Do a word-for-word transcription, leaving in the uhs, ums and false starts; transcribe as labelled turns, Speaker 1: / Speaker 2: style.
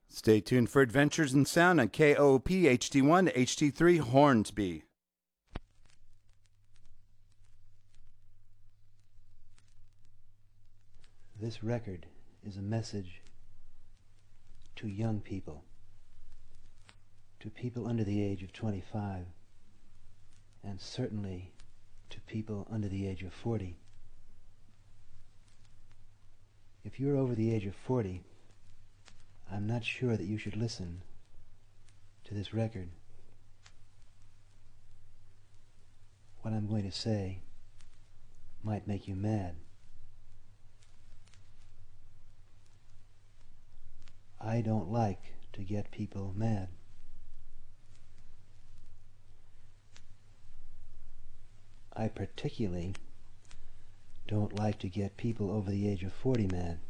Speaker 1: Stay tuned for Adventures in Sound on K O O P H D one H D three Hornsby.
Speaker 2: This record is a message to young people, to people under the age of twenty-five, and certainly to people under the age of forty. If you're over the age of forty, I'm not sure that you should listen to this record. What I'm going to say might make you mad. I don't like to get people mad. I particularly don't like to get people over the age of forty mad.